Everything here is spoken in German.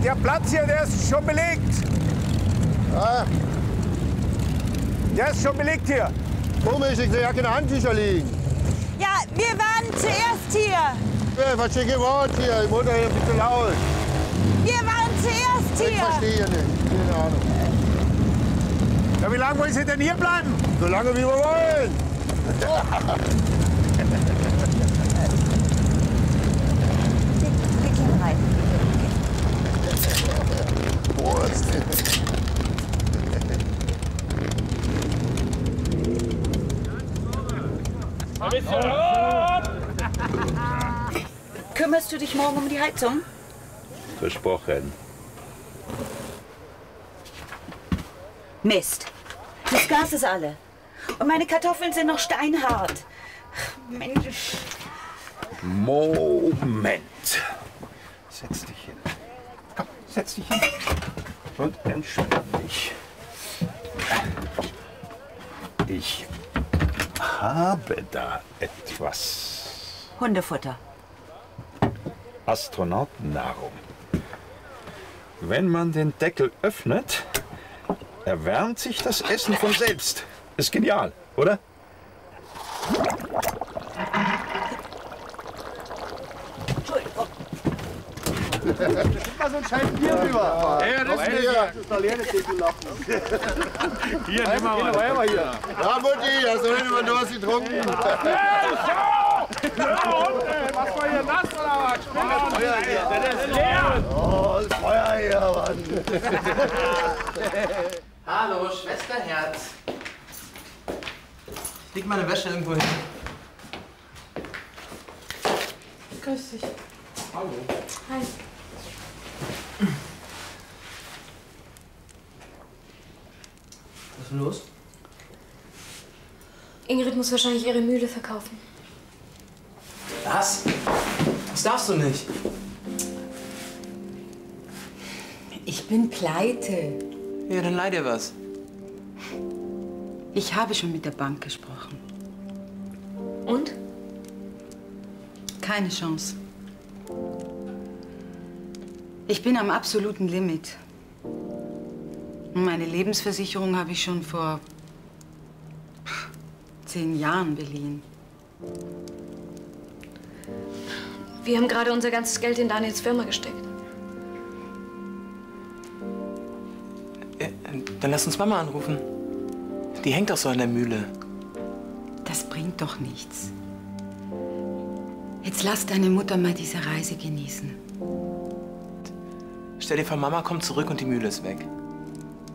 Der Platz hier, der ist schon belegt. Ja. Der ist schon belegt hier. Komisch, ich sehe ja keine Handtücher liegen. Ja, wir waren zuerst hier. Ja, verschicke Wort hier, die Mutter hier ein bisschen laut. Wir waren zuerst Ich hier. verstehe nicht, keine Ahnung. Ja, wie lange wollen Sie denn hier bleiben? So lange wie wir wollen. Wir gehen rein. Prost. Kümmerst du dich morgen um die Heizung? Versprochen. Mist. Das Gas ist alle. Und meine Kartoffeln sind noch steinhart. Mensch. Moment. Setz dich hin. Komm, setz dich hin. Und entspann dich. Ich habe da etwas. Hundefutter. Astronautennahrung. Wenn man den Deckel öffnet, erwärmt sich das Essen von selbst. Ist genial, oder? Entschuldigung. Gib mal so ein Schein Bier rüber. Ja, das ist Das ist alleine zu lachen. hier. Nimm mal hier. Ja, Mutti, hast du heute mal nur was getrunken? Was war hier nass oder was? Der ist leer. Oh, das Feuer hier, Mann. Hallo, Schwesterherz. Ich leg meine Wäsche irgendwo hin. Grüß dich. Hallo. Hi. Was ist denn los? Ingrid muss wahrscheinlich ihre Mühle verkaufen. Was? Das darfst du nicht. Ich bin pleite. Ja, dann leih dir was. Ich habe schon mit der Bank gesprochen. Und? Keine Chance. Ich bin am absoluten Limit. Und meine Lebensversicherung habe ich schon vor 10 Jahren beliehen. Wir haben gerade unser ganzes Geld in Daniels Firma gesteckt. Dann lass uns Mama anrufen. Die hängt doch so an der Mühle. Das bringt doch nichts. Jetzt lass deine Mutter mal diese Reise genießen. Stell dir vor, Mama kommt zurück und die Mühle ist weg.